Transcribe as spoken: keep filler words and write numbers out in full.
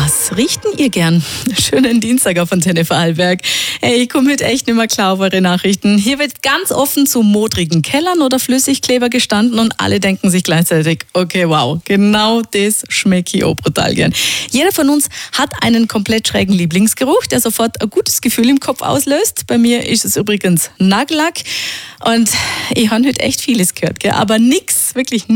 Was riecht denn ihr gern? Schönen Dienstag auf Antenne Vorarlberg. Hey, ich komme mit echt nicht mehr klar auf eure Nachrichten. Hier wird ganz offen zu modrigen Kellern oder Flüssigkleber gestanden und alle denken sich gleichzeitig, okay, wow, genau das schmecke ich auch brutal gern. Jeder von uns hat einen komplett schrägen Lieblingsgeruch, der sofort ein gutes Gefühl im Kopf auslöst. Bei mir ist es übrigens Nagellack und ich habe heute echt vieles gehört, gell? Aber nix, wirklich